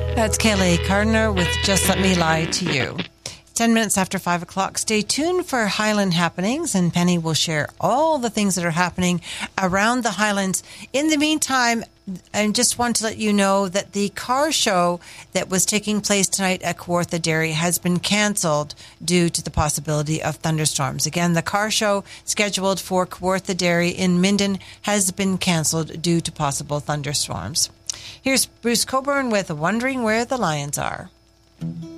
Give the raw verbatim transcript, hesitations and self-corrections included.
That's Kaylee Gardner with Just Let Me Lie to You. Ten minutes after five o'clock. Stay tuned for Highland happenings, and Penny will share all the things that are happening around the Highlands. In the meantime, I just want to let you know that the car show that was taking place tonight at Kawartha Dairy has been canceled due to the possibility of thunderstorms. Again, the car show scheduled for Kawartha Dairy in Minden has been canceled due to possible thunderstorms. Here's Bruce Coburn with Wondering Where the Lions Are.